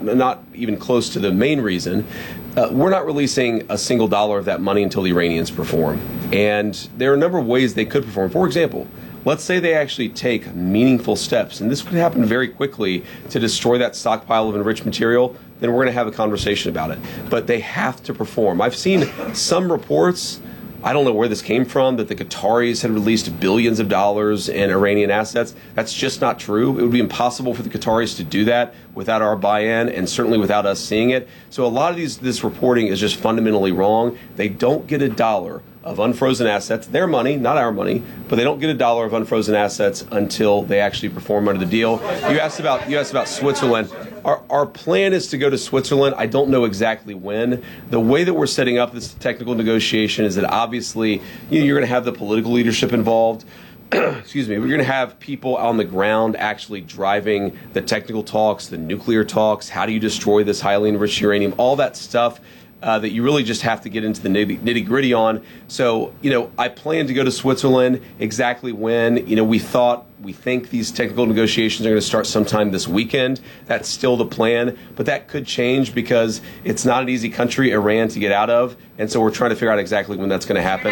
not even close to the main reason. We're not releasing a single dollar of that money until the Iranians perform. And there are a number of ways they could perform. For example, let's say they actually take meaningful steps, and this could happen very quickly, to destroy that stockpile of enriched material, then we're going to have a conversation about it. But they have to perform. I've seen some reports, I don't know where this came from, that the Qataris had released billions of dollars in Iranian assets. That's just not true. It would be impossible for the Qataris to do that without our buy-in, and certainly without us seeing it. So a lot of this reporting is just fundamentally wrong. They don't get a dollar of unfrozen assets, their money, not our money, but they don't get a dollar of unfrozen assets until they actually perform under the deal. You asked about Switzerland. Our plan is to go to Switzerland. I don't know exactly when. The way that we're setting up this technical negotiation is that obviously you're going to have the political leadership involved. Excuse me, we're going to have people on the ground actually driving the technical talks, the nuclear talks, how do you destroy this highly enriched uranium, all that stuff that you really just have to get into the nitty-gritty on. So, I plan to go to Switzerland. Exactly when, we think these technical negotiations are going to start sometime this weekend. That's still the plan, but that could change because it's not an easy country, Iran, to get out of, and so we're trying to figure out exactly when that's going to happen.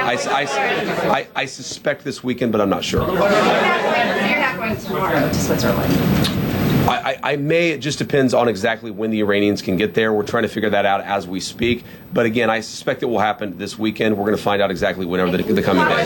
I suspect this weekend, but I'm not sure. You're not going tomorrow to Switzerland. I may. It just depends on exactly when the Iranians can get there. We're trying to figure that out as we speak. But again, I suspect it will happen this weekend. We're going to find out exactly whenever the coming days.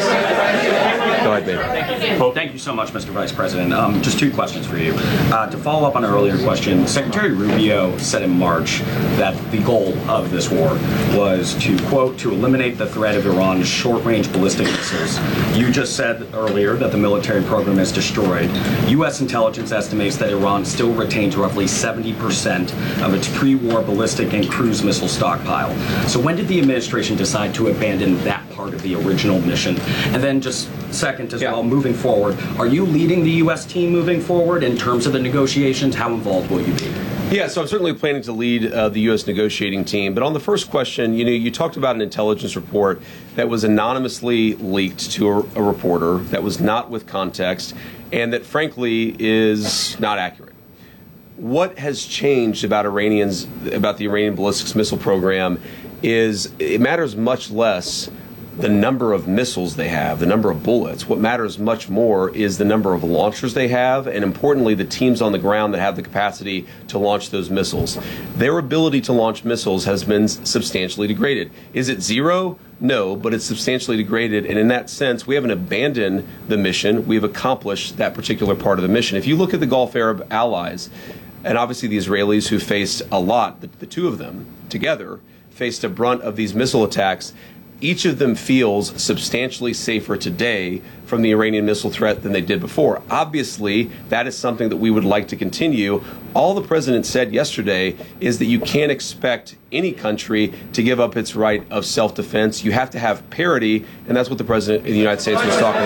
Go ahead, babe. Thank you so much, Mr. Vice President. Just two questions for you. To follow up on an earlier question, Secretary Rubio said in March that the goal of this war was to, quote, to eliminate the threat of Iran's short-range ballistic missiles. You just said earlier that the military program is destroyed. U.S. intelligence estimates that Iran still retains roughly 70% of its pre-war ballistic and cruise missile stockpile. So when did the administration decide to abandon that part of the original mission? And then just second as well, moving forward, are you leading the U.S. team moving forward in terms of the negotiations? How involved will you be? Yeah, so I'm certainly planning to lead the U.S. negotiating team. But on the first question, you talked about an intelligence report that was anonymously leaked to a reporter that was not with context and that, frankly, is not accurate. What has changed about the Iranian ballistics missile program is it matters much less the number of missiles they have, the number of bullets. What matters much more is the number of launchers they have, and importantly, the teams on the ground that have the capacity to launch those missiles. Their ability to launch missiles has been substantially degraded. Is it zero? No, but it's substantially degraded, and in that sense, we haven't abandoned the mission. We've accomplished that particular part of the mission. If you look at the Gulf Arab allies, and obviously the Israelis who faced a lot, the two of them together faced a brunt of these missile attacks, each of them feels substantially safer today from the Iranian missile threat than they did before. Obviously, that is something that we would like to continue. All the president said yesterday is that you can't expect any country to give up its right of self-defense. You have to have parity, and that's what the president of the United States was talking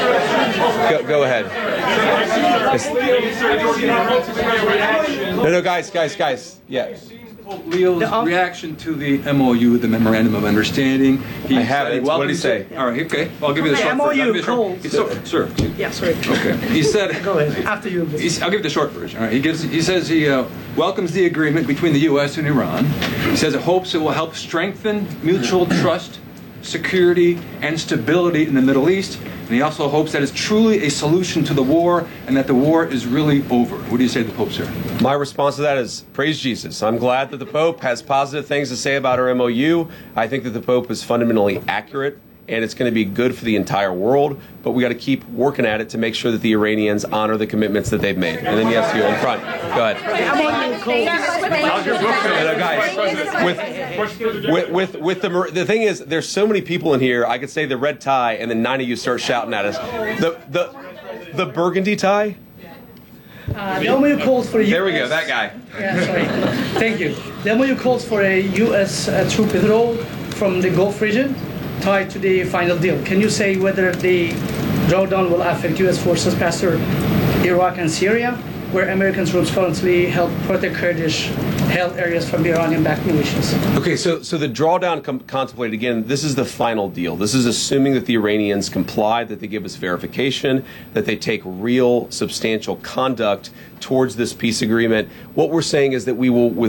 about. Go ahead. No, guys. Yeah. Leo's reaction to the MOU, the Memorandum of Understanding. I have it. What did he say? All right, okay. I'll give you the short version. Sir. Yeah, sorry. Okay. He said. Go ahead. After you. I'll give you the short version. All right. He says he welcomes the agreement between the U.S. and Iran. He says it hopes it will help strengthen mutual trust, security, and stability in the Middle East. And he also hopes that it's truly a solution to the war and that the war is really over. What do you say to the Pope, sir? My response to that is, praise Jesus. I'm glad that the Pope has positive things to say about our MOU. I think that the Pope is fundamentally accurate, and it's going to be good for the entire world, but we got to keep working at it to make sure that the Iranians honor the commitments that they've made. And then yes, you in front. Go ahead. The thing is, there's so many people in here. I could say the red tie, and then 9 of you start shouting at us. The burgundy tie. The MOU calls for a There we go. That guy. Yeah, sorry. Thank you. The MOU calls for a U.S. troop withdrawal from the Gulf region, tied to the final deal. Can you say whether the drawdown will affect U.S. forces past Iraq and Syria, where American troops currently help protect Kurdish-held areas from Iranian-backed militias? Okay, so the drawdown contemplated, again, this is the final deal. This is assuming that the Iranians comply, that they give us verification, that they take real substantial conduct towards this peace agreement. What we're saying is that we will